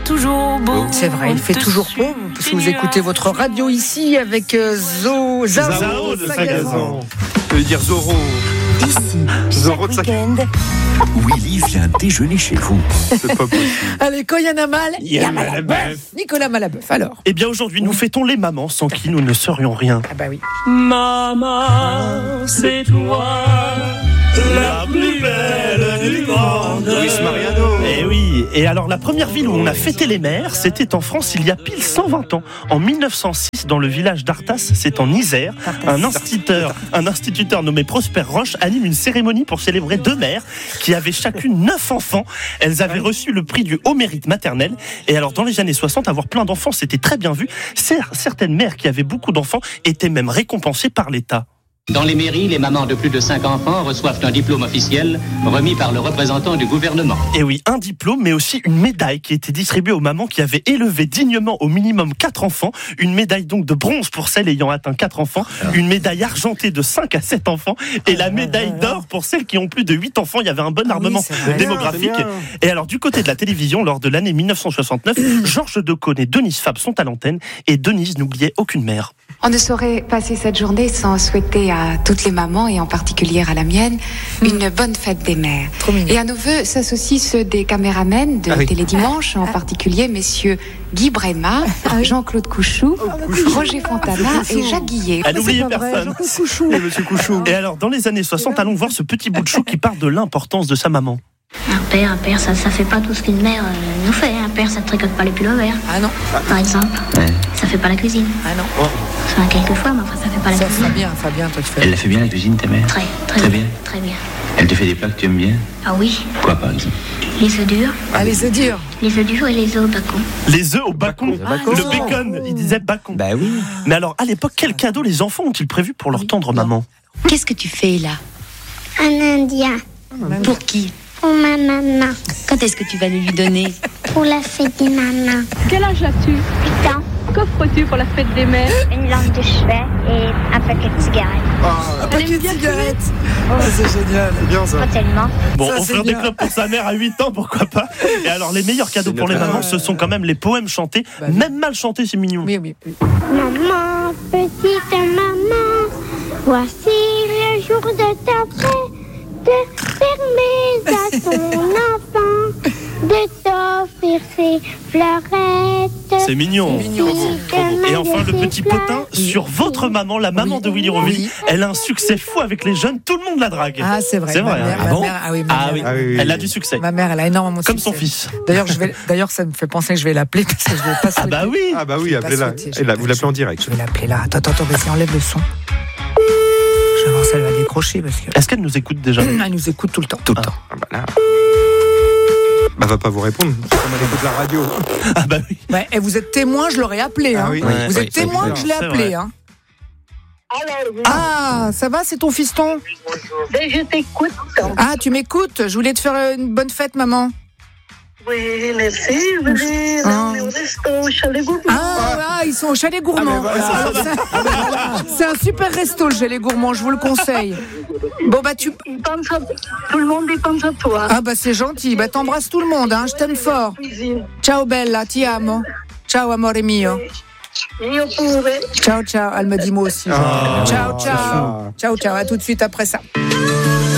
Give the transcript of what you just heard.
toujours beau. C'est vrai, il fait toujours beau. Si vous écoutez votre radio ici avec Zao de Sagazan. Je veux dire Zorro. Ici, Zorro de chaque Sagazan. week-end, Willy vient déjeuner chez vous. C'est pas possible. Allez, quand il y en a mal, il y a Malabeuf. Nicolas Malabeuf, alors. Eh bien aujourd'hui nous fêtons les mamans sans qui nous ne serions rien. Ah bah oui. Maman, c'est toi, la plus belle du monde. Luis Mariano. Eh oui, et alors la première ville où on a fêté les mères, c'était en France il y a pile 120 ans. En 1906, dans le village d'Artas, c'est en Isère, un instituteur nommé Prosper Roche anime une cérémonie pour célébrer deux mères qui avaient chacune 9 enfants. Elles avaient reçu le prix du haut mérite maternel. Et alors dans les années 60, avoir plein d'enfants, c'était très bien vu. Certaines mères qui avaient beaucoup d'enfants étaient même récompensées par l'État. Dans les mairies, les mamans de plus de 5 enfants reçoivent un diplôme officiel remis par le représentant du gouvernement. Et oui, un diplôme, mais aussi une médaille qui était distribuée aux mamans qui avaient élevé dignement au minimum 4 enfants. Une médaille donc de bronze pour celles ayant atteint 4 enfants. Une médaille argentée de 5 à 7 enfants. Et la médaille d'or pour celles qui ont plus de 8 enfants. Il y avait un bon armement démographique. Et alors, du côté de la télévision, lors de l'année 1969, Georges Decaune et Denise Fabre sont à l'antenne. Et Denise n'oubliait aucune mère. On ne saurait passer cette journée sans souhaiter à toutes les mamans, et en particulier à la mienne, une bonne fête des mères. Et à nos vœux s'associent ceux des caméramens de Télédimanche, en particulier messieurs Guy Brema, Jean-Claude Couchou, Roger Fontana et Jacques Guillet. Elle n'oubliait personne. Et Monsieur Couchou. Et alors, dans les années 60, allons voir ce petit bout de chou qui parle de l'importance de sa maman. Un père, ça fait pas tout ce qu'une mère nous fait. Un père, ça ne tricote pas les pullovers. Ah non. Par exemple. Ça fait pas la cuisine. Ah non. Enfin, quelquefois, mais enfin, ça fait pas la cuisine. Fabien, toi tu fais. Elle la fait bien la cuisine, ta mère? Très bien. Très bien. Elle te fait des plats que tu aimes bien? Ah oui. Quoi par exemple? Les œufs durs. Ah, les œufs durs. Les œufs durs et les œufs au bacon. Les œufs au bacon. Le bacon, il disait bacon. Bah oui. Mais alors, à l'époque, quel cadeau les enfants ont-ils prévu pour leur tendre maman? Qu'est-ce que tu fais là? Un indien. Pour qui? Pour ma maman. Quand est-ce que tu vas le lui donner? Pour la fête des mamans. Quel âge as-tu? 8 ans. Qu'offres-tu pour la fête des mères? Une lampe de chevet et un paquet de cigarettes. Un paquet de cigarettes. C'est génial. C'est bien ça. Pas tellement. Bon, Ça, c'est offrir des bien. clopes pour sa mère à 8 ans, pourquoi pas? Et alors, les meilleurs cadeaux pour les mamans, ce sont quand même les poèmes chantés. Même mal chantés, c'est mignon. Oui. Maman, petite maman, voici le jour de ta fête. Permets à ton enfant de t'offrir ses fleurettes. C'est mignon. Et enfin, le petit potin sur votre maman, la maman de Willy Rovelli. Oui. Elle a un succès fou avec les jeunes, tout le monde la drague. Ah, c'est vrai. C'est vrai. Ma mère, Ah ma bon? mère, Ah oui. oui. Elle a du succès. Ma mère, elle a énormément de Comme succès. son fils. D'ailleurs, ça me fait penser que je vais l'appeler parce que je vais pas souhaiter. Ah bah oui. Appelez-la. Et là, vous l'appelez en direct. Je vais l'appeler là. Attends, vas-y, enlève le son. Je vais voir si elle va décrocher parce que. Est-ce qu'elle nous écoute déjà? Elle nous écoute tout le temps. Tout le temps. Ah bah là. Bah va pas vous répondre. Comme elle écoute la radio. Ah bah oui. Ouais, et vous êtes témoin, je l'aurais appelé. Hein. Ah oui. Vous êtes témoin que je l'ai C'est appelé. vrai. Hein. Ah, ça va, c'est ton fiston? Je t'écoute. Ah, tu m'écoutes? Je voulais te faire une bonne fête, maman. Oui, merci. Venez, on est au resto, au Chalet Gourmand. Ah, ils sont au Chalet Gourmand. Alors, c'est un super resto, le Chalet Gourmand, je vous le conseille. Bon, bah, Tout le monde y pense à toi. Ah, bah, c'est gentil. Bah, t'embrasses tout le monde, hein. Je t'aime fort. Ciao, bella, ti amo. Ciao, amore mio. Io pure. Ciao, ciao. Elle me dit moi aussi. Ciao, ciao. Ciao, ciao. À tout de suite après ça.